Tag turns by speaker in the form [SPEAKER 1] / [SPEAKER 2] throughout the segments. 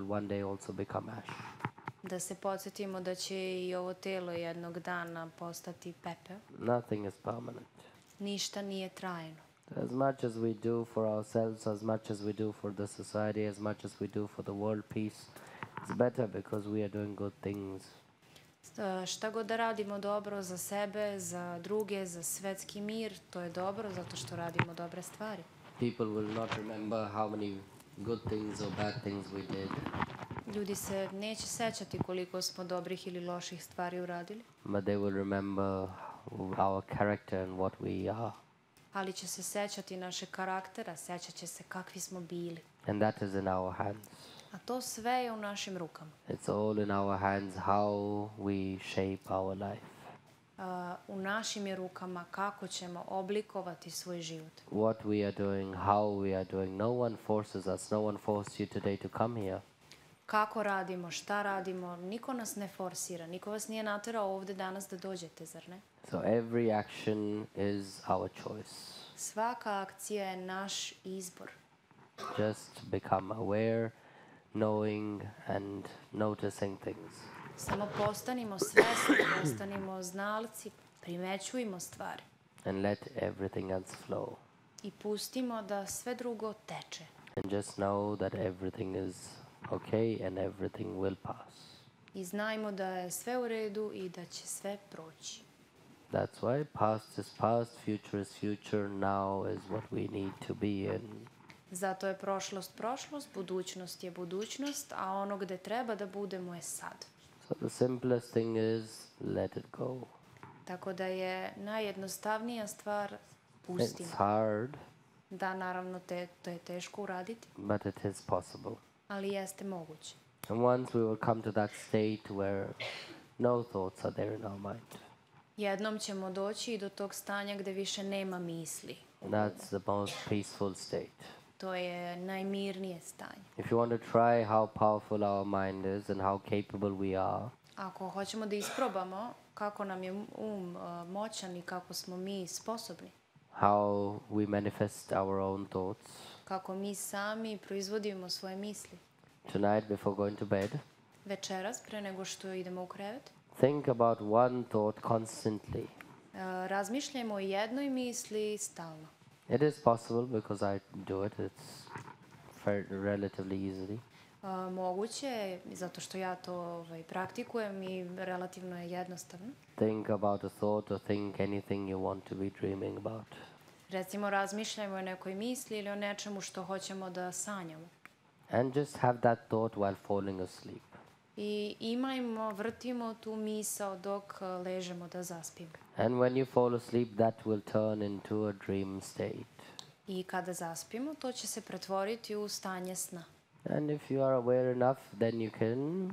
[SPEAKER 1] one day also become ash.
[SPEAKER 2] Da se podsjetimo da će i ovo telo jednog dana postati pepeo.
[SPEAKER 1] Nothing is permanent.
[SPEAKER 2] Ništa nije trajno.
[SPEAKER 1] As much as we do for ourselves, as much as we do for the society, as much as we do for the world peace, it's better because we are doing good things.
[SPEAKER 2] Šta god da radimo dobro za sebe, za druge, za svetski mir, to je dobro zato što radimo dobre stvari.
[SPEAKER 1] People will not remember how many good things or bad things we did.
[SPEAKER 2] Ljudi se neće sećati koliko smo dobrih ili loših stvari uradili,
[SPEAKER 1] But they will remember our character and what we are.
[SPEAKER 2] ali će se sećati našeg karaktera, sećat će se kakvi smo bili.
[SPEAKER 1] And that is in our hands.
[SPEAKER 2] A to sve je u našim rukama.
[SPEAKER 1] It's all in our hands how we shape our life.
[SPEAKER 2] U našim je rukama kako ćemo oblikovati svoj život.
[SPEAKER 1] What we are doing, how we are doing. No one forces us. No one forced you today to come here.
[SPEAKER 2] Kako radimo, šta radimo, niko nas ne forsira, niko vas nije naterao ovde danas da dođete, zar ne?
[SPEAKER 1] So every action is our choice.
[SPEAKER 2] Svaka akcija je naš izbor.
[SPEAKER 1] Just become aware, knowing and noticing things.
[SPEAKER 2] Samo postanimo svesni, postanimo znalci, primećujemo stvari
[SPEAKER 1] And let everything else flow.
[SPEAKER 2] i pustimo da sve drugo teče.
[SPEAKER 1] And just know that everything is okay and everything will pass.
[SPEAKER 2] I znajmo da je sve u redu i da će sve proći.
[SPEAKER 1] That's why past is past, future is future, now is what we need to be in.
[SPEAKER 2] Zato je prošlost prošlost, budućnost je budućnost, a ono gde treba da budemo je sad.
[SPEAKER 1] So the simplest thing is let it go.
[SPEAKER 2] Tako da je najjednostavnija stvar
[SPEAKER 1] It's
[SPEAKER 2] pustimo.
[SPEAKER 1] hard,
[SPEAKER 2] Da, naravno, to je teško uraditi,
[SPEAKER 1] but it is possible.
[SPEAKER 2] ali jeste moguće.
[SPEAKER 1] And once we will come to that state where no thoughts are there in our mind,
[SPEAKER 2] Jednom ćemo doći i do tog stanja gde više nema misli.
[SPEAKER 1] that's the most peaceful state.
[SPEAKER 2] To je najmirnije stanje.
[SPEAKER 1] If you want to try how powerful our mind is and how capable we are,
[SPEAKER 2] Ako hoćemo da isprobamo kako nam je moćan i kako smo mi sposobni,
[SPEAKER 1] how we manifest our own thoughts,
[SPEAKER 2] kako mi sami proizvodimo svoje misli,
[SPEAKER 1] tonight before going to bed,
[SPEAKER 2] večeras pre nego što idemo u krevet,
[SPEAKER 1] think about one thought constantly.
[SPEAKER 2] razmišljajmo o jednoj misli stalno.
[SPEAKER 1] It is possible because I do it. It's relatively easily.
[SPEAKER 2] Moguće je, zato što ja to praktikujem i relativno je jednostavno.
[SPEAKER 1] Think about a thought or think anything you want to be dreaming about.
[SPEAKER 2] Recimo, razmišljajmo o nekoj misli ili o nečemu što hoćemo da sanjamo.
[SPEAKER 1] And just have that thought while falling asleep.
[SPEAKER 2] I imajmo, vrtimo tu misao dok ležemo da zaspimo.
[SPEAKER 1] And when you fall asleep, that will turn into a dream state.
[SPEAKER 2] I kada zaspimo, to će se pretvoriti u stanje sna.
[SPEAKER 1] And if you are aware enough, then you can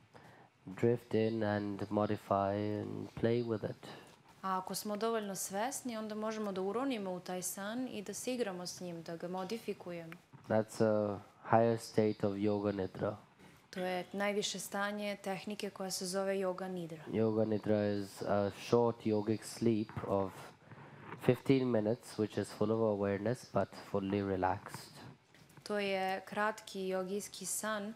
[SPEAKER 1] drift in and modify and play with it.
[SPEAKER 2] A ako smo dovoljno svesni, onda možemo da uronimo u taj san i da se igramo s njim, da ga modifikujemo.
[SPEAKER 1] That's a higher state of yoga nidra.
[SPEAKER 2] To je najviše stanje tehnike koja se zove yoga nidra.
[SPEAKER 1] Yoga nidra is a short yogic sleep of 15 minutes, which is full of awareness but fully relaxed.
[SPEAKER 2] To je kratki jogijski san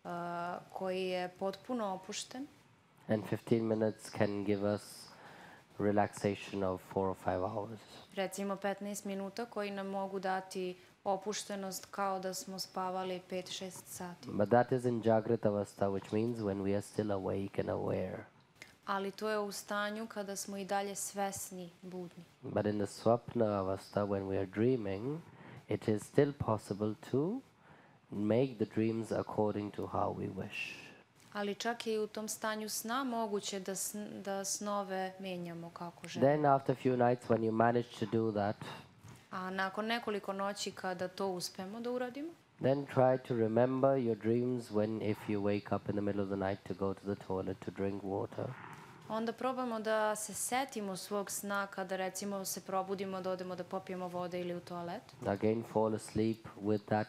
[SPEAKER 2] koji je potpuno opušten.
[SPEAKER 1] And 15 minutes can give us relaxation of 4 or 5 hours.
[SPEAKER 2] Recimo 15 minuta koji nam mogu dati opuštenost kao da smo spavali 5-6 sati.
[SPEAKER 1] But that is in Jagrata Avastha, which means when we are still awake and aware.
[SPEAKER 2] Ali to je u stanju kada smo i dalje svesni, budni.
[SPEAKER 1] But in the Swapna Avastha, when we are dreaming, it is still possible to make the dreams according to how we wish.
[SPEAKER 2] Ali čak i u tom stanju sna moguće da snove menjamo kako želimo.
[SPEAKER 1] Then after a few nights when you manage to do that,
[SPEAKER 2] A nakon nekoliko noći kada to uspemo da uradimo,
[SPEAKER 1] then try to remember your dreams when if you wake up in the middle of the night to go to the toilet to drink water.
[SPEAKER 2] onda probamo da se setimo svog sna kada recimo se probudimo da odemo da popijemo vode ili u toalet.
[SPEAKER 1] Again fall asleep with that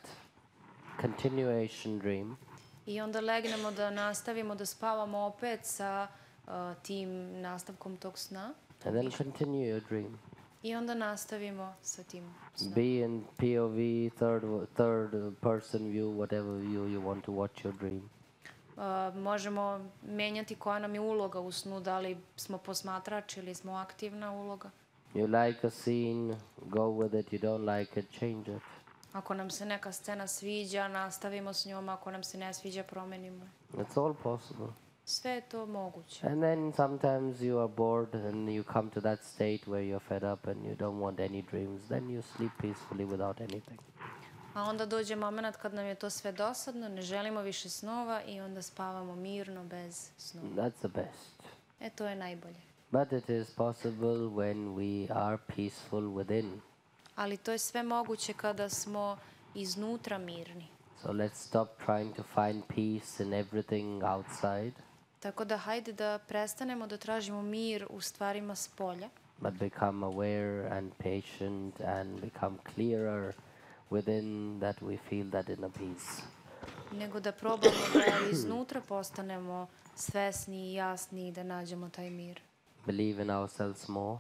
[SPEAKER 1] continuation dream.
[SPEAKER 2] I onda legnemo da nastavimo da spavamo opet sa tim nastavkom tog sna.
[SPEAKER 1] And then continue your dream.
[SPEAKER 2] I onda nastavimo sa tim snom.
[SPEAKER 1] Be in POV, third person view, whatever view you want to watch your dream.
[SPEAKER 2] Možemo menjati koja nam je uloga u snu, da li smo posmatrač ili smo aktivna uloga.
[SPEAKER 1] You like a scene, go with it. You don't like it, change it.
[SPEAKER 2] Ako nam se neka scena sviđa, nastavimo s njom, ako nam se ne sviđa, promenimo.
[SPEAKER 1] It's all possible.
[SPEAKER 2] Sve je to moguće.
[SPEAKER 1] And then sometimes you are bored and you come to that state where you're fed up and you don't want any dreams. Then you sleep peacefully without anything.
[SPEAKER 2] A onda dođe moment kad nam je to sve dosadno, ne želimo više snova i onda spavamo mirno bez snova.
[SPEAKER 1] That's the best.
[SPEAKER 2] To je najbolje.
[SPEAKER 1] But it is possible when we are peaceful within.
[SPEAKER 2] Ali to je sve moguće kada smo iznutra mirni.
[SPEAKER 1] So let's stop trying to find peace in everything outside,
[SPEAKER 2] Tako da hajde da prestanemo da tražimo mir u stvarima s polja,
[SPEAKER 1] but become aware and patient and become clearer within, that we feel that inner peace.
[SPEAKER 2] nego da probamo da iznutra postanemo svesni i jasni i da nađemo taj mir.
[SPEAKER 1] Believe in ourselves more,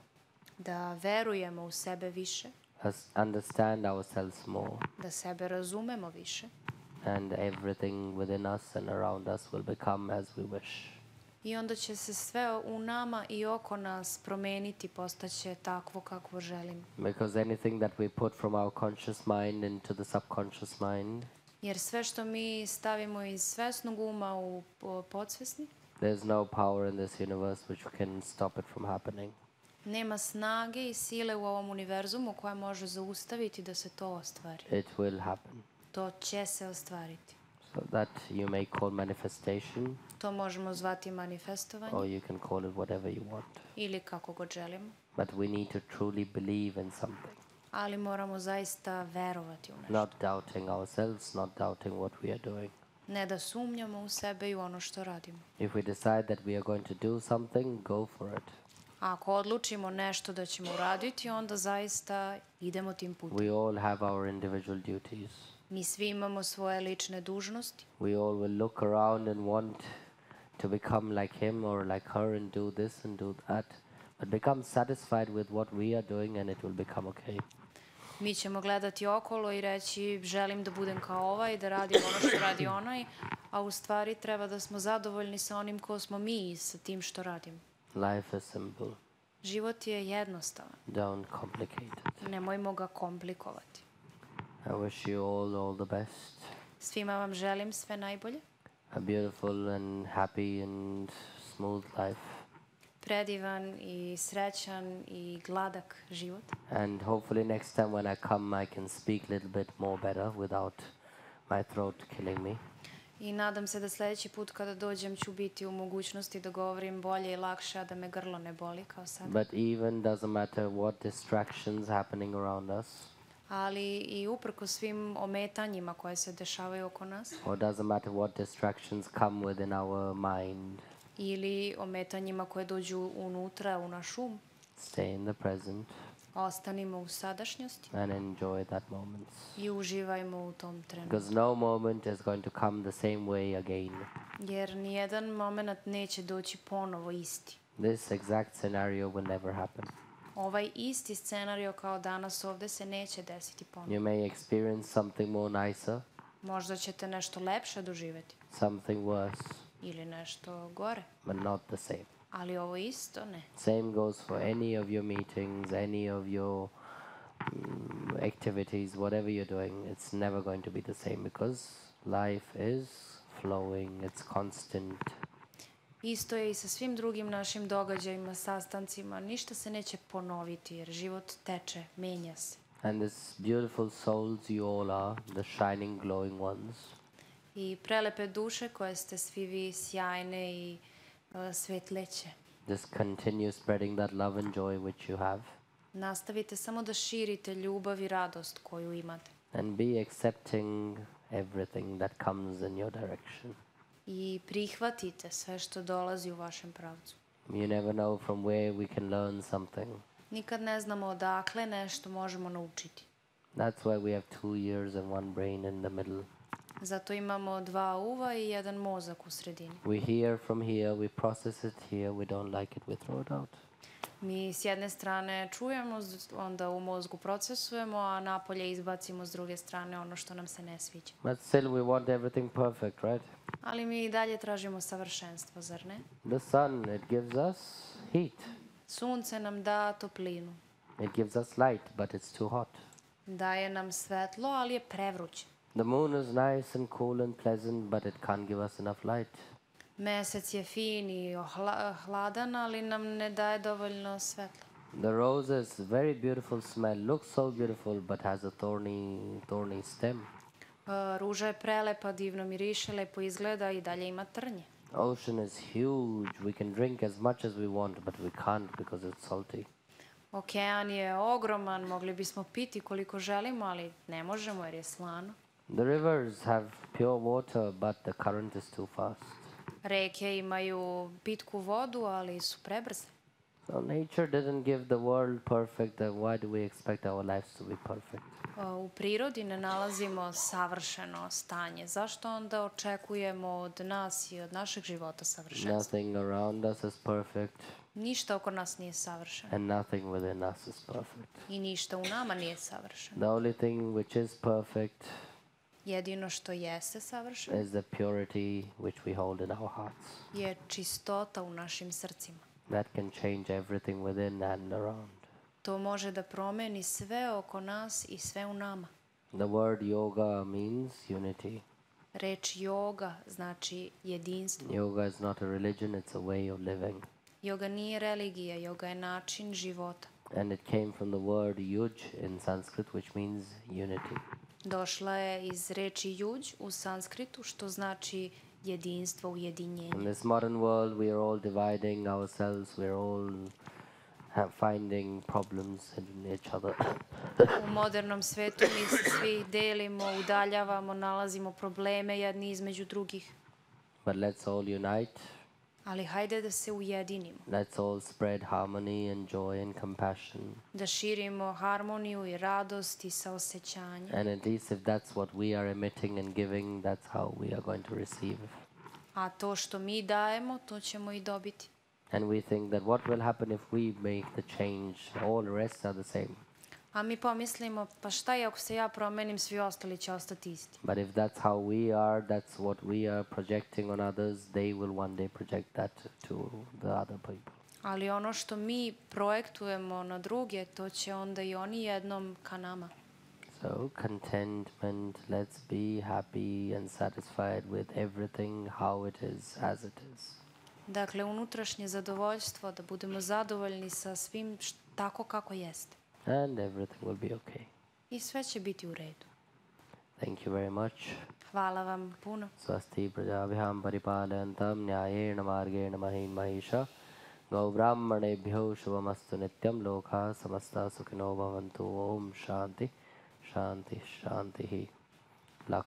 [SPEAKER 2] Da verujemo u sebe više,
[SPEAKER 1] understand ourselves more,
[SPEAKER 2] da sebe razumemo više
[SPEAKER 1] and everything within us and around us will become as we wish.
[SPEAKER 2] i onda će se sve u nama i oko nas promeniti, postaće takvo kakvo želimo.
[SPEAKER 1] Because anything that we put from our conscious mind into the subconscious mind,
[SPEAKER 2] Jer sve što mi stavimo iz svesnog uma u podsvesni,
[SPEAKER 1] there's no power in this universe which can stop it from happening.
[SPEAKER 2] nema snage i sile u ovom univerzumu koja može zaustaviti da se to ostvari.
[SPEAKER 1] It will happen.
[SPEAKER 2] To će se ostvariti.
[SPEAKER 1] So that you may call manifestation,
[SPEAKER 2] To možemo zvati manifestovanje
[SPEAKER 1] or you can call it whatever you want.
[SPEAKER 2] ili kako god želimo.
[SPEAKER 1] But we need to truly believe in something.
[SPEAKER 2] Ali moramo zaista verovati u nešto.
[SPEAKER 1] Not doubting ourselves, not doubting what we are doing.
[SPEAKER 2] Ne da sumnjamo u sebe i u ono što radimo.
[SPEAKER 1] If we decide that we are going to do something, go for it.
[SPEAKER 2] A ako odlučimo nešto da ćemo uraditi, onda zaista idemo tim putem.
[SPEAKER 1] We all have our individual duties.
[SPEAKER 2] Mi svi imamo svoje lične dužnosti.
[SPEAKER 1] We all will look around and want to become like him or like her and do this and do that. But become satisfied with what we are doing and it will become okay.
[SPEAKER 2] Mi ćemo gledati okolo i reći želim da budem kao ovaj, da radim ono što radi onaj, a u stvari treba da smo zadovoljni sa onim ko smo mi i sa tim što radimo.
[SPEAKER 1] Life is simple.
[SPEAKER 2] Život je jednostavan.
[SPEAKER 1] Don't complicate it.
[SPEAKER 2] Nemojmo ga komplikovati.
[SPEAKER 1] I wish you all the best.
[SPEAKER 2] Svima vam želim sve najbolje.
[SPEAKER 1] A beautiful and happy and smooth life.
[SPEAKER 2] Predivan i srećan i gladak život.
[SPEAKER 1] And hopefully next time when I come I can speak a little bit more better without my throat killing me.
[SPEAKER 2] I nadam se da sljedeći put kada dođem ću biti u mogućnosti da govorim bolje i lakše, a da me grlo ne boli kao sad.
[SPEAKER 1] But even doesn't matter what distractions happening around us,
[SPEAKER 2] Ali i uprko svim ometanjima koje se dešavaju oko nas,
[SPEAKER 1] or doesn't matter what distractions come within our mind,
[SPEAKER 2] ili ometanjima koje dođu unutra u naš um,
[SPEAKER 1] stay in the present
[SPEAKER 2] ostanimo u sadašnjosti
[SPEAKER 1] and enjoy that moment.
[SPEAKER 2] i uživajmo u tom trenutku.
[SPEAKER 1] Because no moment is going to come the same way again.
[SPEAKER 2] Jer nijedan moment neće doći ponovo isti.
[SPEAKER 1] This exact scenario will never happen.
[SPEAKER 2] Ovaj isti scenario kao danas ovde se neće desiti ponovo.
[SPEAKER 1] You may experience something more nicer,
[SPEAKER 2] Možda ćete nešto lepše doživjeti
[SPEAKER 1] something worse,
[SPEAKER 2] ili nešto gore,
[SPEAKER 1] but not the same.
[SPEAKER 2] ali ovo isto ne.
[SPEAKER 1] Same goes for any of your meetings, any of your activities, whatever you're doing. It's never going to be the same because life is flowing, it's constant.
[SPEAKER 2] Isto je i sa svim drugim našim događajima, sastancima. Ništa se neće ponoviti jer život teče, menja se.
[SPEAKER 1] And this beautiful souls you all are, the shining, glowing ones,
[SPEAKER 2] I prelepe duše koje ste svi vi sjajne i svetleće.
[SPEAKER 1] just continue spreading that love and joy which you have.
[SPEAKER 2] Nastavite samo da širite ljubav i radost koju imate.
[SPEAKER 1] And be accepting everything that comes in your direction.
[SPEAKER 2] I prihvatite sve što dolazi u vašem pravcu.
[SPEAKER 1] You never know from where we can learn something.
[SPEAKER 2] Nikad ne znamo odakle nešto možemo naučiti.
[SPEAKER 1] That's why we have 2 ears and 1 brain in the middle.
[SPEAKER 2] Zato imamo 2 uva i 1 mozak u sredini.
[SPEAKER 1] We hear from here, we process it here, we don't like it, we throw it out.
[SPEAKER 2] Mi s jedne strane čujemo, onda u mozgu procesujemo, a napolje izbacimo s druge strane ono što nam se ne sviđa.
[SPEAKER 1] But still we want everything perfect, right?
[SPEAKER 2] Ali mi i dalje tražimo savršenstvo, zar ne?
[SPEAKER 1] The sun, it gives us heat.
[SPEAKER 2] Sunce nam da toplinu.
[SPEAKER 1] It gives us light, but it's too hot.
[SPEAKER 2] Daje nam svetlo, ali je prevruće.
[SPEAKER 1] The moon is nice and cool and pleasant, but it can't give us enough light.
[SPEAKER 2] Mesec je fin i hladan, ali nam ne daje dovoljno svetla.
[SPEAKER 1] The roses, very beautiful smell, looks so beautiful, but has a thorny stem.
[SPEAKER 2] Ruža je prelepa, divno miriše, lepo izgleda i dalje ima trnje.
[SPEAKER 1] Ocean is huge. We can drink as much as we want, but we can't because it's salty.
[SPEAKER 2] Okean je ogroman, mogli bismo piti koliko želimo, ali ne možemo jer je slano.
[SPEAKER 1] The rivers have pure water, but the current is too fast.
[SPEAKER 2] Reke imaju pitku vodu, ali su prebrze.
[SPEAKER 1] So nature didn't give the world perfect, then why do we expect our lives to be perfect?
[SPEAKER 2] U prirodi ne nalazimo savršeno stanje. Zašto onda očekujemo od nas i od našeg života savršenstvo?
[SPEAKER 1] Nothing around us is perfect,
[SPEAKER 2] Ništa oko nas nije savršeno.
[SPEAKER 1] and nothing within us is perfect.
[SPEAKER 2] I ništa u nama nije savršeno.
[SPEAKER 1] The only thing which is perfect
[SPEAKER 2] Jedino što jeste savršeno
[SPEAKER 1] is the purity which we hold in our hearts.
[SPEAKER 2] je čistota u našim srcima.
[SPEAKER 1] That can change everything within and around.
[SPEAKER 2] To može da promeni sve oko nas i sve u nama.
[SPEAKER 1] The word yoga means unity.
[SPEAKER 2] Reč yoga znači jedinstvo.
[SPEAKER 1] Yoga is not a religion, it's a way of living.
[SPEAKER 2] Yoga nije religija, yoga je način života.
[SPEAKER 1] And it came from the word yuj in Sanskrit, which means unity.
[SPEAKER 2] Došla je iz reči juđ u sanskritu, što znači jedinstvo, ujedinjenje.
[SPEAKER 1] In this modern world, we are all dividing ourselves, we're all finding problems in each other.
[SPEAKER 2] U modernom svetu mi se svi delimo, udaljavamo, nalazimo probleme jedni između drugih.
[SPEAKER 1] But let's all unite.
[SPEAKER 2] Ali hajde da se ujedinimo,
[SPEAKER 1] Let's all spread harmony and joy and compassion.
[SPEAKER 2] da širimo harmoniju i radost i saosećanje.
[SPEAKER 1] And at least if that's what we are emitting and giving, that's how we are going to receive.
[SPEAKER 2] A to što mi dajemo, to ćemo i dobiti.
[SPEAKER 1] And we think that what will happen if we make the change, all the rest are the same.
[SPEAKER 2] A mi pomislimo, pa šta je ako se ja promenim, svi ostali će ostati isti.
[SPEAKER 1] But if that's how we are, that's what we are projecting on others, they will one day project that to the other people.
[SPEAKER 2] Ali ono što mi projektujemo na druge, to će onda i oni jednom ka nama.
[SPEAKER 1] So contentment, let's be happy and satisfied with everything how it is, as it is.
[SPEAKER 2] Dakle, unutrašnje zadovoljstvo, da budemo zadovoljni sa svim tako kako jeste.
[SPEAKER 1] And everything will be okay.
[SPEAKER 2] I sve će biti u redu.
[SPEAKER 1] Thank you very much.
[SPEAKER 2] Hvala vam puno.
[SPEAKER 1] Swasti prajabhyam paripalantam nyayena margena mahin mahisha gau brahmanebhyo shubhamastu nityam lokha samasta sukhino bhavantu. Om shanti shanti shanti.